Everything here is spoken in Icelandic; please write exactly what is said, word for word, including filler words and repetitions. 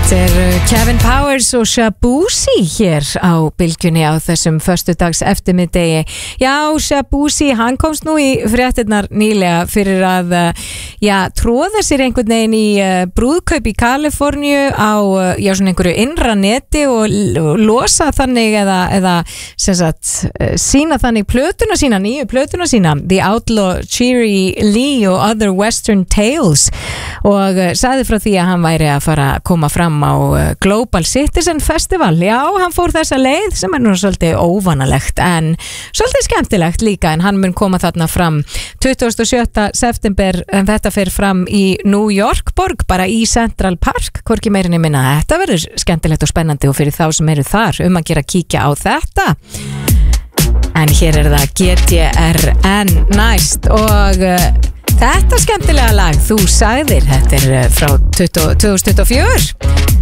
Þetta er Kevin Powers og Shabuzi hér á bylgjunni á þessum föstudags eftirmiddegi. Já, Shabuzi, hann komst nú í fréttirnar nýlega fyrir að já, tróða sér einhvern veginn í uh, brúðkaup í Kaliforníu á uh, já, svona einhverju innra neti og, og losa þannig eða, eða sem sagt, uh, sína þannig plötuna sína, nýju plötuna sína The Outlaw, Cheery Lee og Other Western Tales og uh, sagði frá því að hann væri að fara að koma fram á Global Citizen Festival. Já, hann fór þessa leið sem er nú svolítið óvanalegt en svolítið skemmtilegt líka, en hann mun koma þarna fram tuttugasta og sjötta september, en þetta fer fram í New York borg, bara í Central Park, hvorki meirinni minna. Þetta verður skemmtilegt og spennandi og fyrir þá sem eru þar um að gera kíkja á þetta. En hér er það G T R N næst og uh, þetta skemmtilega lag, þú sagðir, þetta er frá tvö þúsund tuttugu og fjögur.